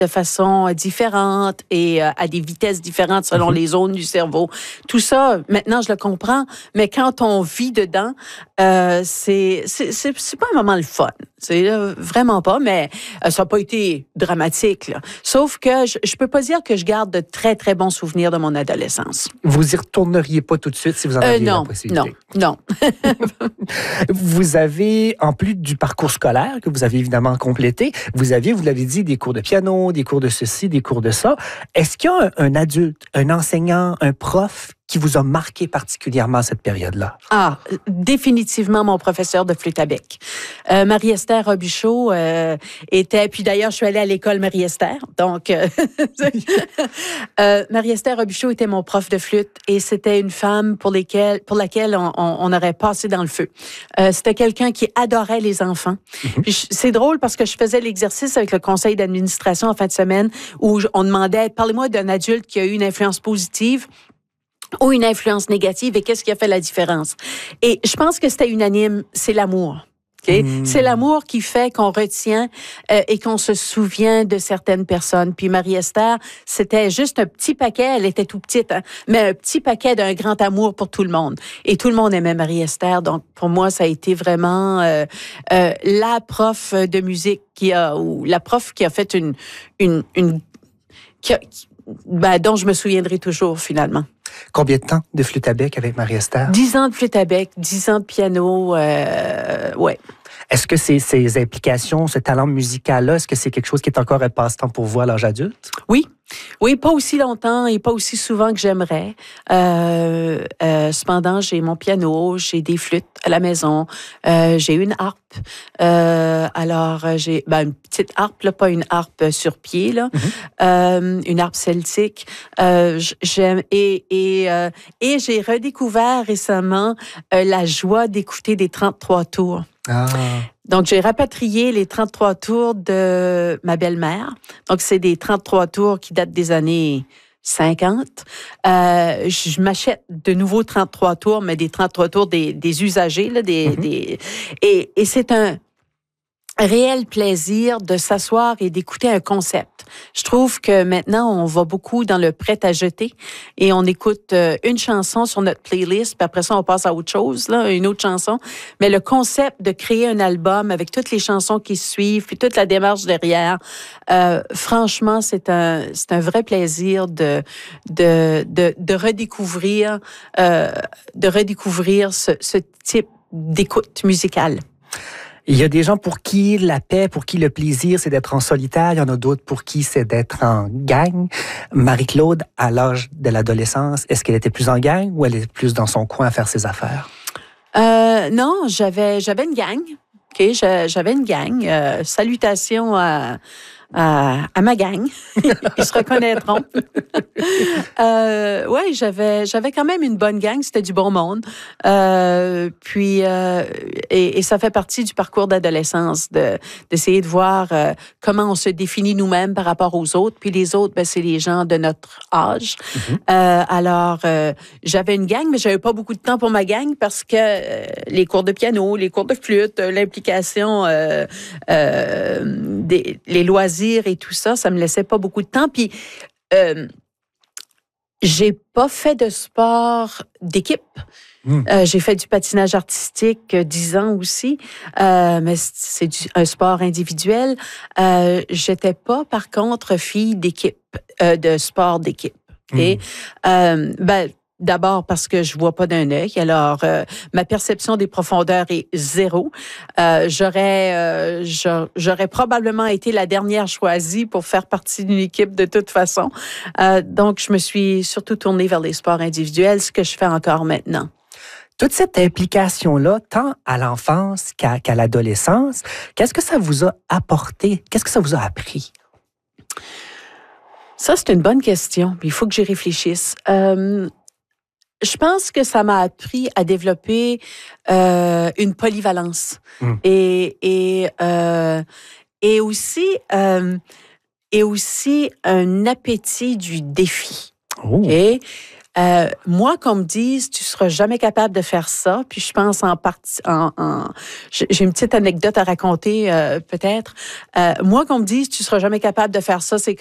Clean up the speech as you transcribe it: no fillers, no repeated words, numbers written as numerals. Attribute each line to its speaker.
Speaker 1: de façon différente et à des vitesses différentes selon les zones du cerveau. Tout ça, maintenant, je le comprends, mais quand on vit dedans, c'est pas un moment le fun. C'est vraiment pas, mais ça n'a pas été dramatique, là. Sauf que je peux pas dire que je garde de très, très bons souvenirs de mon adolescence.
Speaker 2: Vous y retourneriez pas tout de suite si vous en aviez la possibilité?
Speaker 1: Non.
Speaker 2: Vous avez, en plus du parcours scolaire que vous avez évidemment complété, vous aviez, vous l'avez dit, des cours de piano, des cours de ceci, des cours de ça. Est-ce qu'il y a un adulte, un enseignant, un prof qui vous a marqué particulièrement à cette période-là?
Speaker 1: Ah, définitivement mon professeur de flûte à bec. Marie-Esther Robuchot était... Puis d'ailleurs, je suis allée à l'école Marie-Esther. Donc, Marie-Esther Robuchot était mon prof de flûte et c'était une femme pour laquelle on aurait passé dans le feu. C'était quelqu'un qui adorait les enfants. Puis c'est drôle parce que je faisais l'exercice avec le conseil d'administration en fin de semaine où on demandait, parlez-moi d'un adulte qui a eu une influence positive ou une influence négative et qu'est-ce qui a fait la différence. Et je pense que c'était unanime, c'est l'amour. Okay? C'est l'amour qui fait qu'on retient et qu'on se souvient de certaines personnes. Puis Marie-Esther, c'était juste un petit paquet, elle était tout petite, hein, mais un petit paquet d'un grand amour pour tout le monde. Et tout le monde aimait Marie-Esther. Donc pour moi, ça a été vraiment la prof de musique ou la prof qui a fait dont je me souviendrai toujours finalement.
Speaker 2: Combien de temps de flûte à bec avec Marie-Esther?
Speaker 1: 10 ans de flûte à bec, 10 ans de piano, ouais.
Speaker 2: Est-ce que ces implications, ce talent musical-là, est-ce que c'est quelque chose qui est encore un passe-temps pour vous à l'âge adulte?
Speaker 1: Oui. Oui, pas aussi longtemps et pas aussi souvent que j'aimerais. Cependant, j'ai mon piano, j'ai des flûtes à la maison, j'ai une harpe. Alors, j'ai une petite harpe, là, pas une harpe sur pied, là, une harpe celtique. J'aime et j'ai redécouvert récemment la joie d'écouter des 33 tours.
Speaker 2: Ah.
Speaker 1: Donc, j'ai rapatrié les 33 tours de ma belle-mère. Donc, c'est des 33 tours qui datent des années 50. Je m'achète de nouveaux 33 tours, mais des 33 tours des usagers, là, et c'est un réel plaisir de s'asseoir et d'écouter un concept. Je trouve que maintenant, on va beaucoup dans le prêt à jeter et on écoute une chanson sur notre playlist, puis après ça, on passe à autre chose, là, une autre chanson. Mais le concept de créer un album avec toutes les chansons qui suivent, puis toute la démarche derrière, franchement, c'est un vrai plaisir de redécouvrir ce type d'écoute musicale.
Speaker 2: Il y a des gens pour qui la paix, pour qui le plaisir, c'est d'être en solitaire. Il y en a d'autres pour qui c'est d'être en gang. Marie-Claude, à l'âge de l'adolescence, est-ce qu'elle était plus en gang ou elle était plus dans son coin à faire ses affaires?
Speaker 1: Non, j'avais une gang. OK, j'avais une gang. Salutations à ma gang. Ils se reconnaîtront. Ouais, j'avais quand même une bonne gang. C'était du bon monde. Puis ça fait partie du parcours d'adolescence d'essayer de voir comment on se définit nous-mêmes par rapport aux autres. Puis les autres, c'est les gens de notre âge. Alors, j'avais une gang, mais j'avais pas beaucoup de temps pour ma gang parce que les cours de piano, les cours de flûte, l'implication, les loisirs et tout ça, ça me laissait pas beaucoup de temps. Puis, j'ai pas fait de sport d'équipe. J'ai fait du patinage artistique 10 ans aussi, mais c'est un sport individuel. J'étais pas, par contre, fille d'équipe, de sport d'équipe. Okay? D'abord parce que je vois pas d'un œil. Alors, ma perception des profondeurs est zéro. J'aurais probablement été la dernière choisie pour faire partie d'une équipe de toute façon. Donc, je me suis surtout tournée vers les sports individuels, ce que je fais encore maintenant.
Speaker 2: Toute cette implication-là, tant à l'enfance qu'à l'adolescence, qu'est-ce que ça vous a apporté? Qu'est-ce que ça vous a appris?
Speaker 1: Ça, c'est une bonne question. Il faut que j'y réfléchisse. Je pense que ça m'a appris à développer une polyvalence et aussi un appétit du défi.
Speaker 2: Oh.
Speaker 1: Okay? Moi, qu'on me dise, tu seras jamais capable de faire ça, puis je pense j'ai une petite anecdote à raconter, peut-être. Moi, qu'on me dise, tu seras jamais capable de faire ça, c'est